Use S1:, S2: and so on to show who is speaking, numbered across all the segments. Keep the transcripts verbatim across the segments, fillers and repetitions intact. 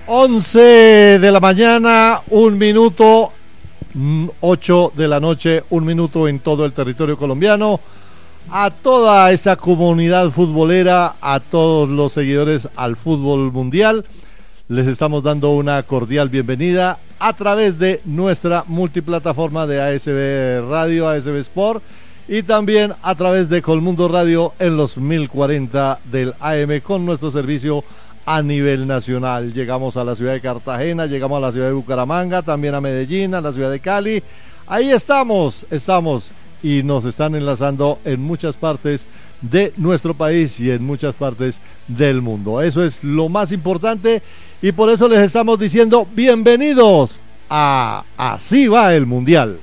S1: once de la mañana, un minuto, ocho de la noche, un minuto en todo el territorio colombiano. A toda esa comunidad futbolera, a todos los seguidores al fútbol mundial, les estamos dando una cordial bienvenida a través de nuestra multiplataforma de A S B Radio, A S B Sport, y también a través de Colmundo Radio en los mil cuarenta del A M con nuestro servicio a nivel nacional. Llegamos a la ciudad de Cartagena, llegamos a la ciudad de Bucaramanga, también a Medellín, a la ciudad de Cali. Ahí estamos, estamos y nos están enlazando en muchas partes de nuestro país y en muchas partes del mundo. Eso es lo más importante y por eso les estamos diciendo bienvenidos a Así va el Mundial.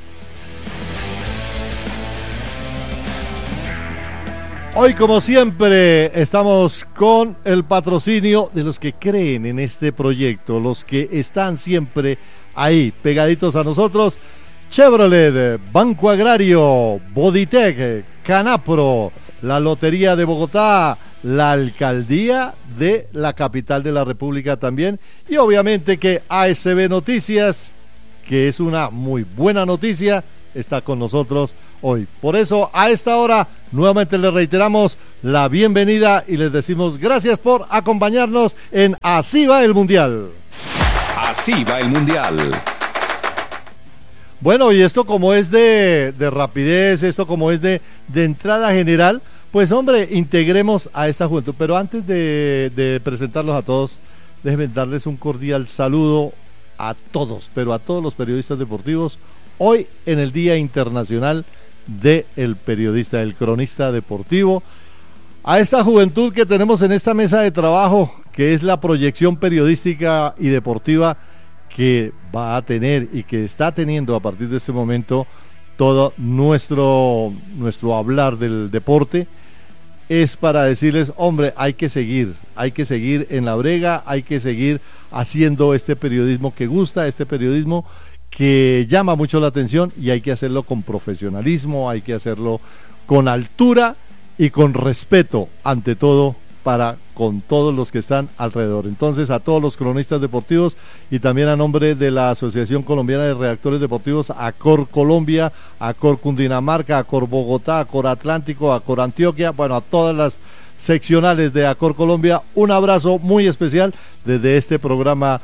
S1: Hoy, como siempre, estamos con el patrocinio de los que creen en este proyecto, los que están siempre ahí, pegaditos a nosotros. Chevrolet, Banco Agrario, Boditec, Canapro, la Lotería de Bogotá, la Alcaldía de la capital de la República también, y obviamente que A S B Noticias, que es una muy buena noticia, está con nosotros hoy. Por eso, a esta hora, nuevamente les reiteramos la bienvenida y les decimos gracias por acompañarnos en Así va el Mundial.
S2: Así va el Mundial.
S1: Bueno, y esto como es de, de rapidez, esto como es de, de entrada general, pues hombre, integremos a esta juventud. Pero antes de, de presentarlos a todos, déjenme darles un cordial saludo a todos, pero a todos los periodistas deportivos, hoy en el Día Internacional del Periodista, del Cronista Deportivo, a esta juventud que tenemos en esta mesa de trabajo, que es la proyección periodística y deportiva que va a tener y que está teniendo a partir de este momento todo nuestro, nuestro hablar del deporte, es para decirles, hombre, hay que seguir, hay que seguir en la brega, hay que seguir haciendo este periodismo que gusta, este periodismo que llama mucho la atención, y hay que hacerlo con profesionalismo, hay que hacerlo con altura y con respeto, ante todo, para con todos los que están alrededor. Entonces, a todos los cronistas deportivos y también a nombre de la Asociación Colombiana de Redactores Deportivos, ACOR Colombia, ACOR Cundinamarca, ACOR Bogotá, ACOR Atlántico, ACOR Antioquia, bueno, a todas las seccionales de ACOR Colombia, un abrazo muy especial desde este programa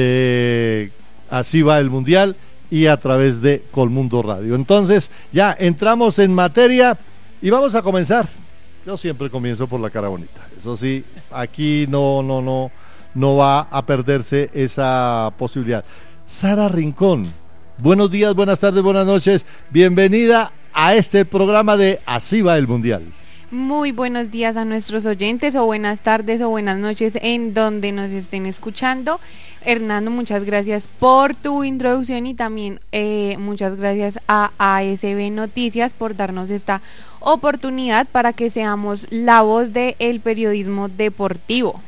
S1: de Así va el Mundial y a través de Colmundo Radio. Entonces, ya entramos en materia y vamos a comenzar. Yo siempre comienzo por la cara bonita. Eso sí, aquí no, no, no, no va a perderse esa posibilidad. Sara Rincón, buenos días, buenas tardes, buenas noches. Bienvenida a este programa de Así va el Mundial.
S3: Muy buenos días a nuestros oyentes, o buenas tardes o buenas noches en donde nos estén escuchando. Hernando, muchas gracias por tu introducción y también eh, muchas gracias a A S B Noticias por darnos esta oportunidad para que seamos la voz del periodismo deportivo.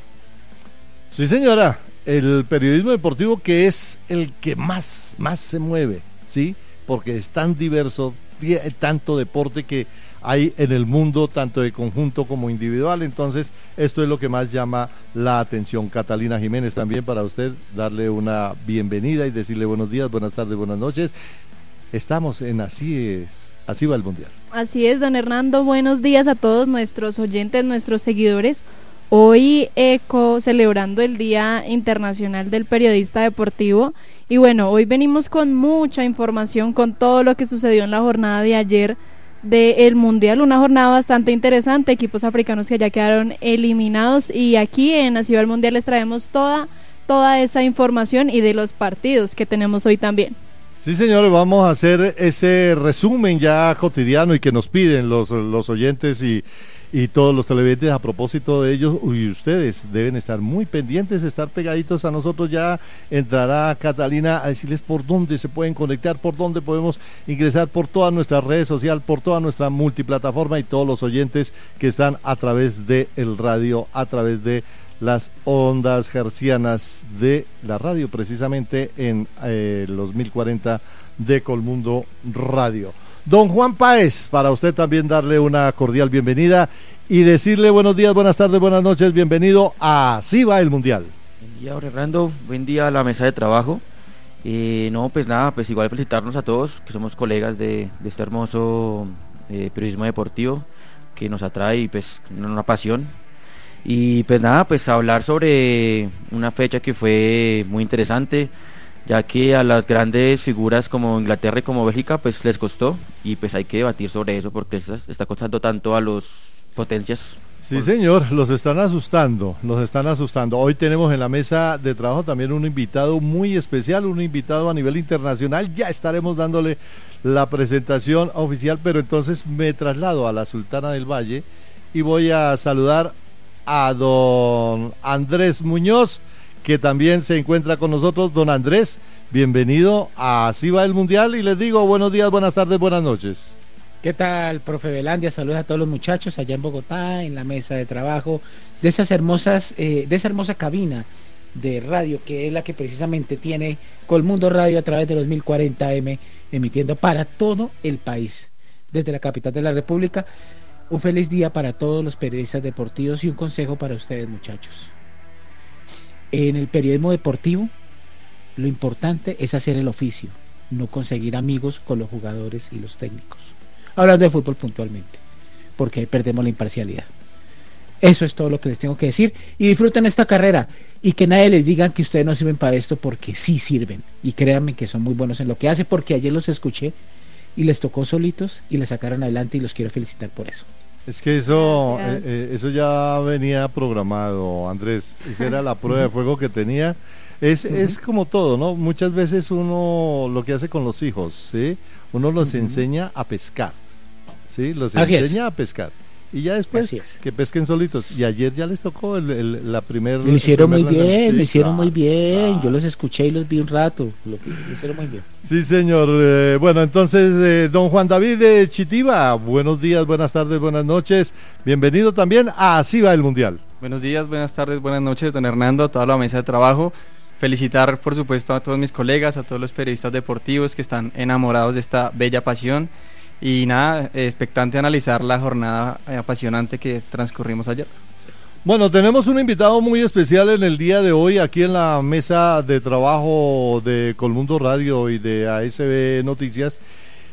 S1: Sí, señora, el periodismo deportivo, que es el que más, más se mueve, ¿sí? Porque es tan diverso, tanto deporte que hay en el mundo, tanto de conjunto como individual. Entonces, esto es lo que más llama la atención. Catalina Jiménez, también para usted darle una bienvenida y decirle buenos días, buenas tardes, buenas noches. Estamos en Así es, Así va el Mundial.
S4: Así es, don Hernando, buenos días a todos nuestros oyentes, nuestros seguidores. Hoy eco celebrando el Día Internacional del Periodista Deportivo, y bueno, hoy venimos con mucha información, con todo lo que sucedió en la jornada de ayer del Mundial, una jornada bastante interesante, equipos africanos que ya quedaron eliminados, y aquí en Así va el Mundial les traemos toda, toda esa información y de los partidos que tenemos hoy también.
S1: Sí, señores, vamos a hacer ese resumen ya cotidiano y que nos piden los, los oyentes y, y todos los televidentes. A propósito de ellos, y ustedes deben estar muy pendientes, estar pegaditos a nosotros. Ya entrará Catalina a decirles por dónde se pueden conectar, por dónde podemos ingresar, por todas nuestras redes sociales, por toda nuestra multiplataforma, y todos los oyentes que están a través de el radio, a través de las ondas hercianas de la radio, precisamente en eh, los mil cuarenta de Colmundo Radio. Don Juan Páez, para usted también darle una cordial bienvenida y decirle buenos días, buenas tardes, buenas noches, bienvenido a Así va el Mundial.
S5: Y ahora, Hernando, buen día a la mesa de trabajo. Eh, no, pues nada, pues igual felicitarnos a todos, que somos colegas de, de este hermoso eh, periodismo deportivo que nos atrae y pues una pasión. Y pues nada, pues hablar sobre una fecha que fue muy interesante, ya que a las grandes figuras como Inglaterra y como Bélgica pues les costó, y pues hay que debatir sobre eso porque está, está costando tanto a los potencias.
S1: Sí, señor, los están asustando, los están asustando. Hoy tenemos en la mesa de trabajo también un invitado muy especial, un invitado a nivel internacional. Ya estaremos dándole la presentación oficial, pero entonces me traslado a la Sultana del Valle y voy a saludar a don Andrés Muñoz, que también se encuentra con nosotros. Don Andrés, bienvenido a Así va el Mundial, y les digo buenos días, buenas tardes, buenas noches.
S6: ¿Qué tal, profe Belandia? Saludos a todos los muchachos allá en Bogotá, en la mesa de trabajo, de esas hermosas, eh, de esa hermosa cabina de radio que es la que precisamente tiene Colmundo Radio a través de los mil cuarenta eme, emitiendo para todo el país, desde la capital de la República. Un feliz día para todos los periodistas deportivos y un consejo para ustedes, muchachos. En el periodismo deportivo, lo importante es hacer el oficio, no conseguir amigos con los jugadores y los técnicos. Hablando de fútbol puntualmente, porque ahí perdemos la imparcialidad. Eso es todo lo que les tengo que decir, y disfruten esta carrera y que nadie les diga que ustedes no sirven para esto, porque sí sirven, y créanme que son muy buenos en lo que hacen, porque ayer los escuché y les tocó solitos y les sacaron adelante, y los quiero felicitar por eso.
S1: Es que eso eh, eh, eso ya venía programado, Andrés. Esa era la prueba de fuego que tenía. Es, uh-huh. es como todo, ¿no? Muchas veces uno lo que hace con los hijos, ¿sí? Uno los uh-huh. enseña a pescar, ¿sí? Los
S6: Así
S1: enseña
S6: es.
S1: a pescar. Y ya después que pesquen solitos. Y ayer ya les tocó el, el, la primera...
S6: Lo hicieron muy bien,
S1: sí,
S6: lo hicieron
S1: claro,
S6: muy bien.
S1: claro.
S6: Yo los escuché y los vi un rato. Lo, lo hicieron muy bien.
S1: Sí, señor. Eh, bueno, entonces, eh, don Juan David de Chitiva, buenos días, buenas tardes, buenas noches. Bienvenido también a Así va el Mundial.
S7: Buenos días, buenas tardes, buenas noches, don Hernando, a toda la mesa de trabajo. Felicitar, por supuesto, a todos mis colegas, a todos los periodistas deportivos que están enamorados de esta bella pasión. Y nada, expectante a analizar la jornada apasionante que transcurrimos ayer.
S1: Bueno, tenemos un invitado muy especial en el día de hoy aquí en la mesa de trabajo de Colmundo Radio y de A S B Noticias,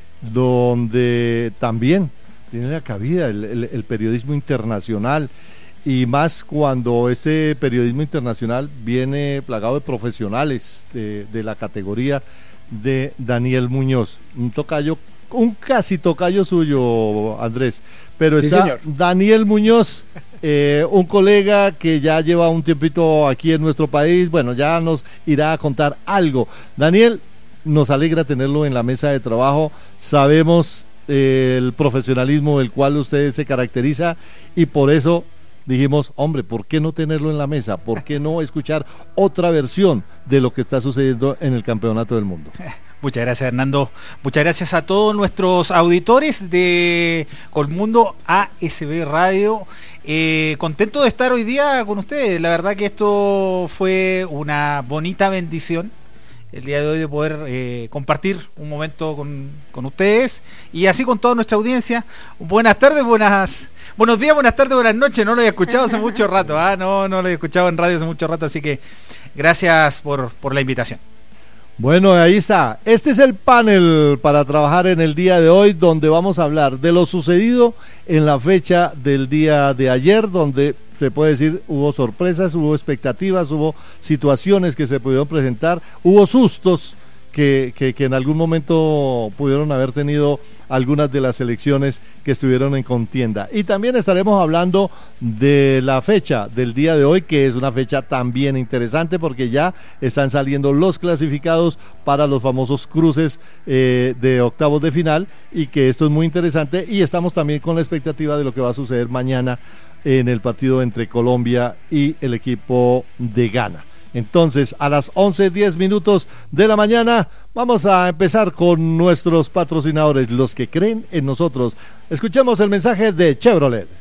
S1: donde también tiene la cabida el, el, el periodismo internacional, y más cuando este periodismo internacional viene plagado de profesionales de, de la categoría de Daniel Muñoz, un tocayo, un casi tocayo suyo, Andrés, pero
S6: Sí,
S1: está
S6: señor.
S1: Daniel Muñoz, eh, un colega que ya lleva un tiempito aquí en nuestro país. Bueno, ya nos irá a contar algo. Daniel, nos alegra tenerlo en la mesa de trabajo. Sabemos eh, el profesionalismo del cual usted se caracteriza, y por eso dijimos, hombre, ¿por qué no tenerlo en la mesa? ¿Por qué no escuchar otra versión de lo que está sucediendo en el Campeonato del Mundo?
S8: Muchas gracias, Hernando. Muchas gracias a todos nuestros auditores de Colmundo A S B Radio. Eh, contento de estar hoy día con ustedes. La verdad que esto fue una bonita bendición, el día de hoy, de poder eh, compartir un momento con, con ustedes, y así con toda nuestra audiencia. Buenas tardes, buenas... Buenos días, buenas tardes, buenas noches. No lo he escuchado hace mucho rato, ¿ah? no, no lo he escuchado en radio hace mucho rato, así que gracias por, por la invitación.
S1: Bueno, ahí está. Este es el panel para trabajar en el día de hoy, donde vamos a hablar de lo sucedido en la fecha del día de ayer, donde se puede decir hubo sorpresas, hubo expectativas, hubo situaciones que se pudieron presentar, hubo sustos que, que, que en algún momento pudieron haber tenido algunas de las selecciones que estuvieron en contienda. Y también estaremos hablando de la fecha del día de hoy, que es una fecha también interesante, porque ya están saliendo los clasificados para los famosos cruces eh, de octavos de final, y que esto es muy interesante, y estamos también con la expectativa de lo que va a suceder mañana en el partido entre Colombia y el equipo de Ghana. Entonces, a las once diez minutos de la mañana vamos a empezar con nuestros patrocinadores, los que creen en nosotros. Escuchemos el mensaje de Chevrolet.